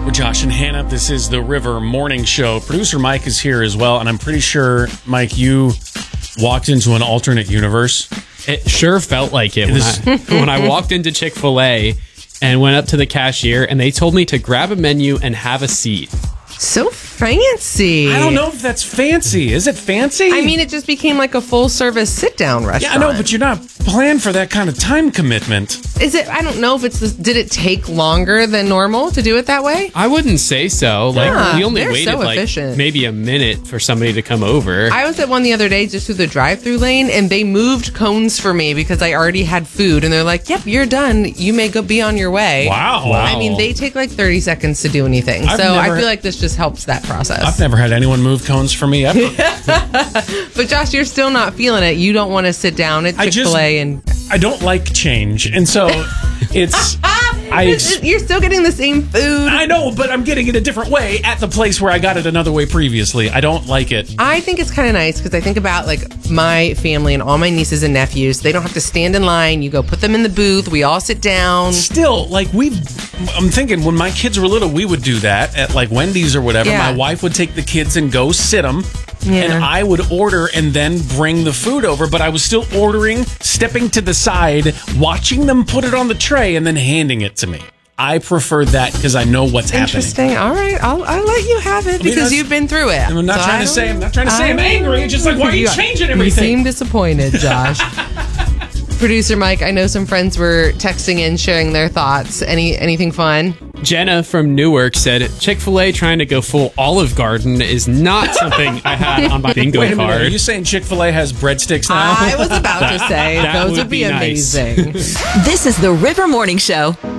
We're Josh and Hannah. This is the River Morning Show. Producer Mike is here as well, and I'm pretty sure, Mike, you walked into an alternate universe. It sure felt like it when I walked into Chick-fil-A and went up to the cashier, and they told me to grab a menu and have a seat. So fancy. I don't know if that's fancy. Is it fancy? I mean, it just became like a full-service sit-down restaurant. Yeah, I know, but you're not planned for that kind of time commitment. Is it? I don't know if it's. Did it take longer than normal to do it that way? I wouldn't say so. Yeah, We only they're waited so efficient. maybe a minute for somebody to come over. I was at one the other day just through the drive-through lane, and they moved cones for me because I already had food, and they're like, "Yep, you're done. You may go be on your way." Wow. I mean, they take like 30 seconds to do anything, so I feel like this just helps that process. I've never had anyone move cones for me ever. But Josh, you're still not feeling it. You don't want to sit down at Chick-fil-A and I don't like change, and so it's. you're still getting the same food. I know, but I'm getting it a different way at the place where I got it another way previously. I don't like it. I think it's kind of nice because I think about like my family and all my nieces and nephews. They don't have to stand in line. You go put them in the booth. We all sit down. Still, like I'm thinking when my kids were little, we would do that at like Wendy's or whatever. Yeah. My wife would take the kids and go sit them. Yeah. And I would order and then bring the food over, but I was still ordering, stepping to the side, watching them put it on the tray, and then handing it to me. I prefer that because I know what's Interesting. All right, I'll let you have it because you've been through it. I'm not trying to say I'm angry. It's just like, why are you changing everything? You seem disappointed, Josh. Producer Mike, I know some friends were texting in, sharing their thoughts. Anything fun? Jenna from Newark said, Chick-fil-A trying to go full Olive Garden is not something I had on my bingo Wait a minute, card. are you saying Chick-fil-A has breadsticks now? I was about to say, That those would would be be nice. amazing. This is the River Morning Show.